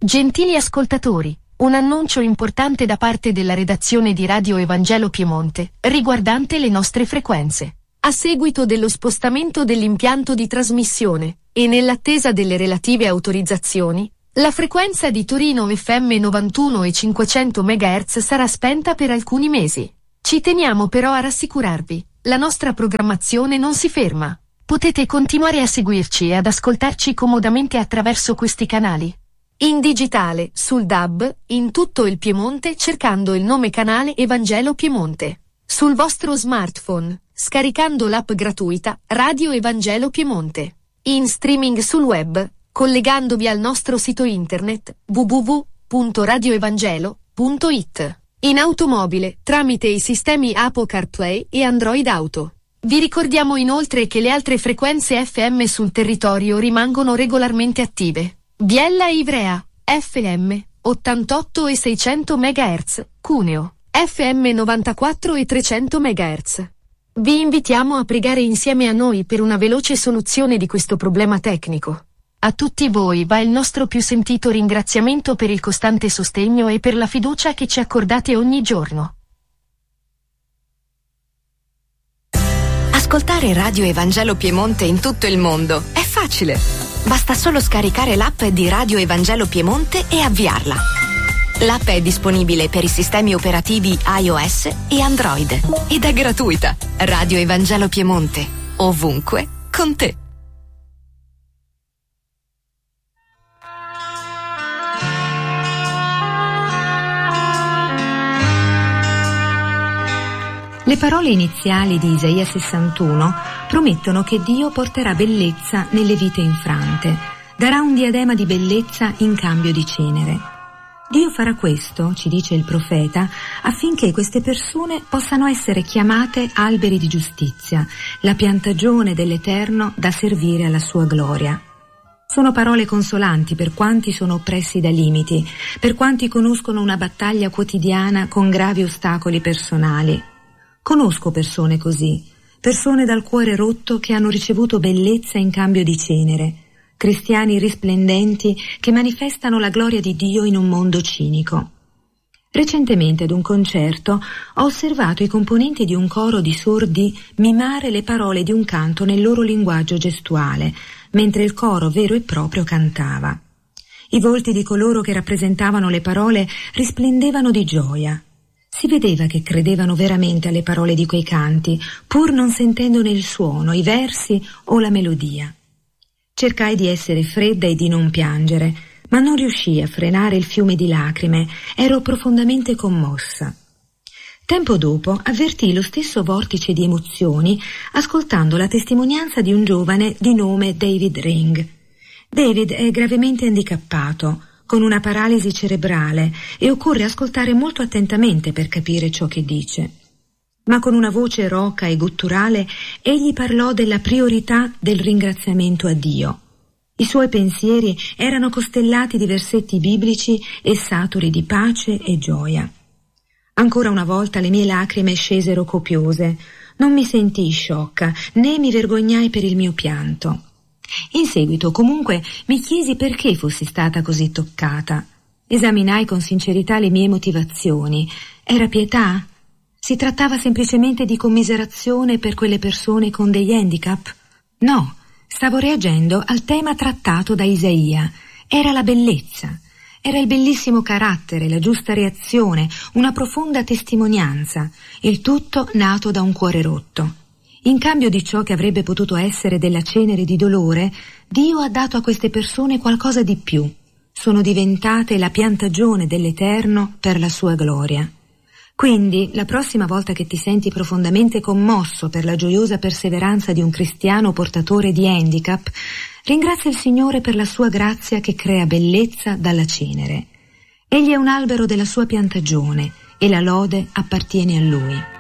Gentili ascoltatori, un annuncio importante da parte della redazione di Radio Evangelo Piemonte, riguardante le nostre frequenze. A seguito dello spostamento dell'impianto di trasmissione, e nell'attesa delle relative autorizzazioni, la frequenza di Torino FM 91 e 500 MHz sarà spenta per alcuni mesi. Ci teniamo però a rassicurarvi, la nostra programmazione non si ferma. Potete continuare a seguirci e ad ascoltarci comodamente attraverso questi canali. In digitale, sul DAB, in tutto il Piemonte cercando il nome canale Evangelo Piemonte. Sul vostro smartphone, scaricando l'app gratuita Radio Evangelo Piemonte. In streaming sul web, collegandovi al nostro sito internet www.radioevangelo.it. In automobile, tramite i sistemi Apple CarPlay e Android Auto. Vi ricordiamo inoltre che le altre frequenze FM sul territorio rimangono regolarmente attive. Biella e Ivrea, FM, 88 e 600 MHz, Cuneo, FM 94 e 300 MHz. Vi invitiamo a pregare insieme a noi per una veloce soluzione di questo problema tecnico. A tutti voi va il nostro più sentito ringraziamento per il costante sostegno e per la fiducia che ci accordate ogni giorno. Ascoltare Radio Evangelo Piemonte in tutto il mondo è facile. Basta solo scaricare l'app di Radio Evangelo Piemonte e avviarla. L'app è disponibile per i sistemi operativi iOS e Android ed è gratuita. Radio Evangelo Piemonte, ovunque, con te. Le parole iniziali di Isaia 61 promettono che Dio porterà bellezza nelle vite infrante, darà un diadema di bellezza in cambio di cenere. Dio farà questo, ci dice il profeta, affinché queste persone possano essere chiamate alberi di giustizia, la piantagione dell'Eterno da servire alla sua gloria. Sono parole consolanti per quanti sono oppressi da limiti, per quanti conoscono una battaglia quotidiana con gravi ostacoli personali. Conosco persone così, persone dal cuore rotto che hanno ricevuto bellezza in cambio di cenere, cristiani risplendenti che manifestano la gloria di Dio in un mondo cinico. Recentemente ad un concerto ho osservato i componenti di un coro di sordi mimare le parole di un canto nel loro linguaggio gestuale, mentre il coro vero e proprio cantava. I volti di coloro che rappresentavano le parole risplendevano di gioia. Si vedeva che credevano veramente alle parole di quei canti, pur non sentendone il suono, i versi o la melodia. Cercai di essere fredda e di non piangere, ma non riuscii a frenare il fiume di lacrime, ero profondamente commossa. Tempo dopo avvertii lo stesso vortice di emozioni ascoltando la testimonianza di un giovane di nome David Ring. David è gravemente handicappato, con una paralisi cerebrale, e occorre ascoltare molto attentamente per capire ciò che dice. Ma con una voce roca e gutturale egli parlò della priorità del ringraziamento a Dio. I suoi pensieri erano costellati di versetti biblici e saturi di pace e gioia. Ancora una volta le mie lacrime scesero copiose. Non mi sentii sciocca, né mi vergognai per il mio pianto. In seguito, comunque, mi chiesi perché fossi stata così toccata. Esaminai con sincerità le mie motivazioni. Era pietà? Si trattava semplicemente di commiserazione per quelle persone con degli handicap? No, stavo reagendo al tema trattato da Isaia. Era la bellezza. Era il bellissimo carattere, la giusta reazione, una profonda testimonianza, il tutto nato da un cuore rotto. In cambio di ciò che avrebbe potuto essere della cenere di dolore, Dio ha dato a queste persone qualcosa di più. Sono diventate la piantagione dell'Eterno per la sua gloria. Quindi, la prossima volta che ti senti profondamente commosso per la gioiosa perseveranza di un cristiano portatore di handicap, ringrazia il Signore per la sua grazia che crea bellezza dalla cenere. Egli è un albero della sua piantagione e la lode appartiene a Lui.